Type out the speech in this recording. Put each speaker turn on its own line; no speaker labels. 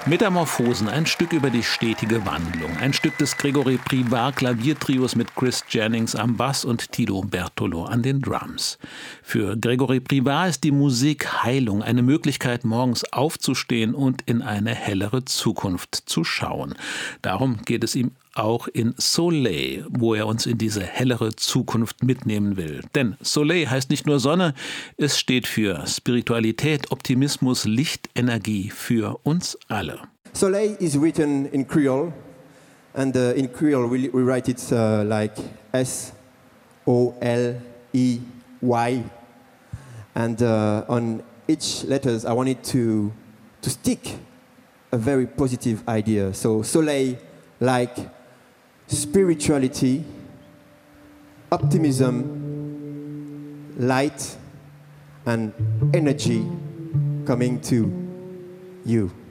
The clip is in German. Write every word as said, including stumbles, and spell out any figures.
Metamorphosen, ein Stück über die stetige Wandlung. Ein Stück des Gregory Privart Klaviertrios mit Chris Jennings am Bass und Tito Bertolo an den Drums. Für Gregory Privart ist die Musik Heilung, eine Möglichkeit, morgens aufzustehen und in eine hellere Zukunft zu schauen. Darum geht es ihm auch in Soleil, wo er uns in diese hellere Zukunft mitnehmen will. Denn Soleil heißt nicht nur Sonne, es steht für Spiritualität, Optimismus, Licht, Energie für uns alle.
Soleil is written in Creole, and uh, in Creole we, we write it uh, like S O L E Y, and uh, on each letters I wanted to to stick a very positive idea. So Soleil, like spirituality, optimism, light, and energy coming to you.